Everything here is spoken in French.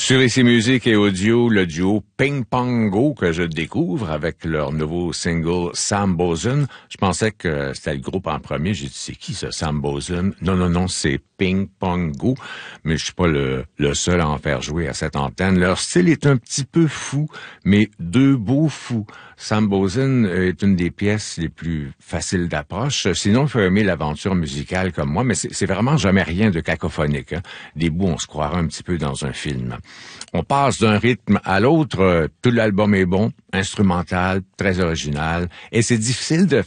Sur ICI Musique et Audio, le duo Ping Pong Go que je découvre avec leur nouveau single Sam Boson. Je pensais que c'était le groupe en premier. J'ai dit, c'est qui ça, Sam Boson? Non, c'est Ping Pong Go. Mais je suis pas le seul à en faire jouer à cette antenne. Leur style est un petit peu fou, mais deux beaux fous. Sam Boson est une des pièces les plus faciles d'approche. Sinon, il faut aimer l'aventure musicale comme moi, mais c'est vraiment jamais rien de cacophonique. Hein. Des bouts, on se croirait un petit peu dans un film. On passe d'un rythme à l'autre. Tout l'album est bon, instrumental, très original. Et c'est difficile de